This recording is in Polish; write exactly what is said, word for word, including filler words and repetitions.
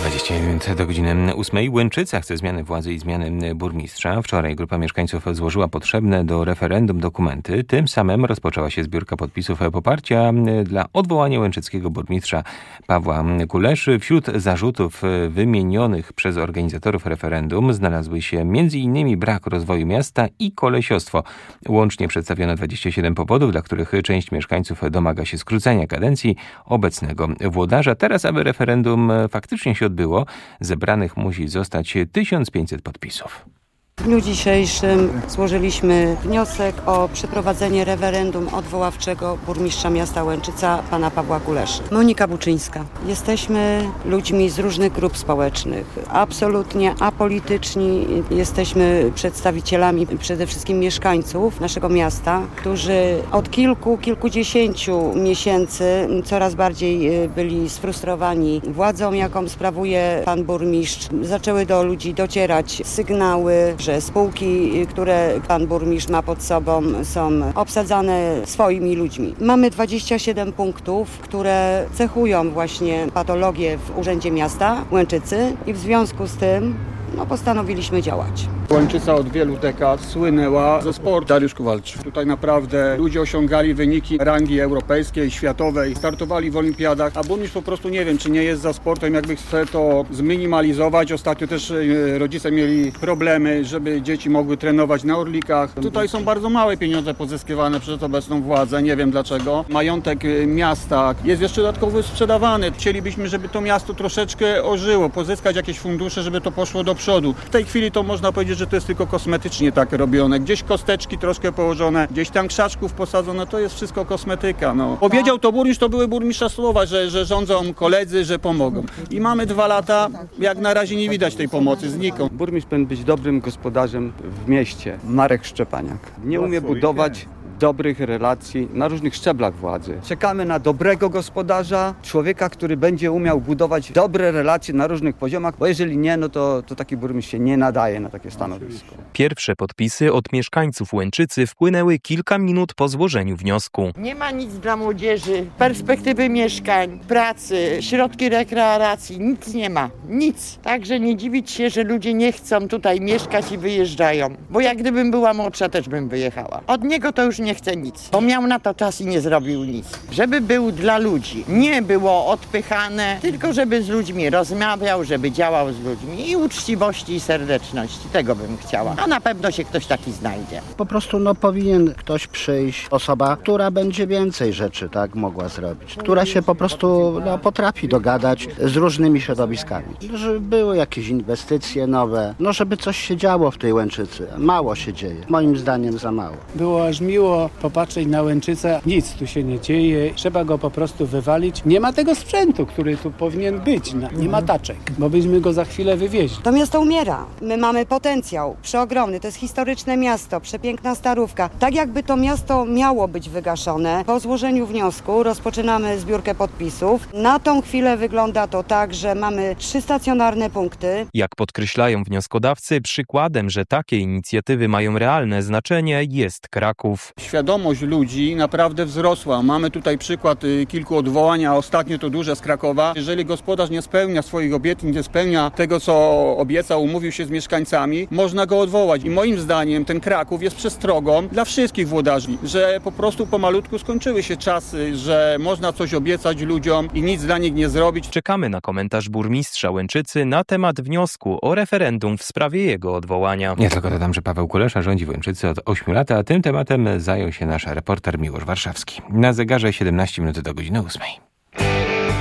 dwadzieścia minut do godziny ósmej. Łęczyca chce zmiany władzy i zmiany burmistrza. Wczoraj grupa mieszkańców złożyła potrzebne do referendum dokumenty. Tym samym rozpoczęła się zbiórka podpisów poparcia dla odwołania łęczyckiego burmistrza Pawła Kuleszy. Wśród zarzutów wymienionych przez organizatorów referendum znalazły się między innymi brak rozwoju miasta i kolesiostwo. Łącznie przedstawiono dwadzieścia siedem powodów, dla których część mieszkańców domaga się skrócenia kadencji obecnego włodarza. Teraz, aby referendum faktycznie się odbyło, zebranych musi zostać tysiąc pięćset podpisów. W dniu dzisiejszym złożyliśmy wniosek o przeprowadzenie referendum odwoławczego burmistrza miasta Łęczyca, pana Pawła Kuleszy. Monika Buczyńska. Jesteśmy ludźmi z różnych grup społecznych, absolutnie apolityczni. Jesteśmy przedstawicielami przede wszystkim mieszkańców naszego miasta, którzy od kilku, kilkudziesięciu miesięcy coraz bardziej byli sfrustrowani władzą, jaką sprawuje pan burmistrz. Zaczęły do ludzi docierać sygnały, że spółki, które pan burmistrz ma pod sobą, są obsadzane swoimi ludźmi. Mamy dwadzieścia siedem punktów, które cechują właśnie patologię w Urzędzie Miasta Łęczycy i w związku z tym no, postanowiliśmy działać. Łęczyca od wielu dekad słynęła ze sportu. Dariusz Kowalczyk. Tutaj naprawdę ludzie osiągali wyniki rangi europejskiej, światowej, startowali w olimpiadach, a burmistrz po prostu nie wiem, czy nie jest za sportem, jakby chce to zminimalizować. Ostatnio też rodzice mieli problemy, żeby dzieci mogły trenować na Orlikach. Tutaj są bardzo małe pieniądze pozyskiwane przez obecną władzę, nie wiem dlaczego. Majątek miasta jest jeszcze dodatkowo sprzedawany. Chcielibyśmy, żeby to miasto troszeczkę ożyło, pozyskać jakieś fundusze, żeby to poszło do przodu. W tej chwili to można powiedzieć, że to jest tylko kosmetycznie tak robione. Gdzieś kosteczki troszkę położone, gdzieś tam krzaczków posadzone, to jest wszystko kosmetyka. No. Powiedział to burmistrz, to były burmistrza słowa, że, że rządzą koledzy, że pomogą. I mamy dwa lata, jak na razie nie widać tej pomocy znikąd. Burmistrz powinien być dobrym gospodarzem w mieście. Marek Szczepaniak. Nie umie budować dobrych relacji na różnych szczeblach władzy. Czekamy na dobrego gospodarza, człowieka, który będzie umiał budować dobre relacje na różnych poziomach, bo jeżeli nie, no to, to taki burmistrz się nie nadaje na takie stanowisko. Pierwsze podpisy od mieszkańców Łęczycy wpłynęły kilka minut po złożeniu wniosku. Nie ma nic dla młodzieży, perspektywy mieszkań, pracy, środki rekreacji, nic nie ma, nic. Także nie dziwić się, że ludzie nie chcą tutaj mieszkać i wyjeżdżają, bo jak gdybym była młodsza, też bym wyjechała. Od niego to już nie chce nic, bo miał na to czas i nie zrobił nic. Żeby był dla ludzi, nie było odpychane, tylko żeby z ludźmi rozmawiał, żeby działał z ludźmi i uczciwości i serdeczności. Tego bym chciała. A na pewno się ktoś taki znajdzie. Po prostu no, powinien ktoś przyjść, osoba, która będzie więcej rzeczy tak mogła zrobić, która się po prostu no, potrafi dogadać z różnymi środowiskami. Żeby były jakieś inwestycje nowe, no żeby coś się działo w tej Łęczycy. Mało się dzieje. Moim zdaniem za mało. Było aż miło popatrzeć na Łęczycę. Nic tu się nie dzieje. Trzeba go po prostu wywalić. Nie ma tego sprzętu, który tu powinien być. Nie ma taczek, bo byśmy go za chwilę wywieźli. To miasto umiera. My mamy potencjał przeogromny. To jest historyczne miasto, przepiękna Starówka. Tak jakby to miasto miało być wygaszone. Po złożeniu wniosku rozpoczynamy zbiórkę podpisów. Na tą chwilę wygląda to tak, że mamy trzy stacjonarne punkty. Jak podkreślają wnioskodawcy, przykładem, że takie inicjatywy mają realne znaczenie, jest Kraków. Świadomość ludzi naprawdę wzrosła. Mamy tutaj przykład y, kilku odwołań, a ostatnio to duże z Krakowa. Jeżeli gospodarz nie spełnia swoich obietnic, nie spełnia tego, co obiecał, umówił się z mieszkańcami, można go odwołać. I moim zdaniem ten Kraków jest przestrogą dla wszystkich włodarzy, że po prostu pomalutku skończyły się czasy, że można coś obiecać ludziom i nic dla nich nie zrobić. Czekamy na komentarz burmistrza Łęczycy na temat wniosku o referendum w sprawie jego odwołania. Ja tylko dodam, że Paweł Kulesza rządzi w Łęczycy od ośmiu lat, a tym tematem zajął się nasz reporter Miłosz Warszawski. Na zegarze siedemnaście minut do godziny ósmej.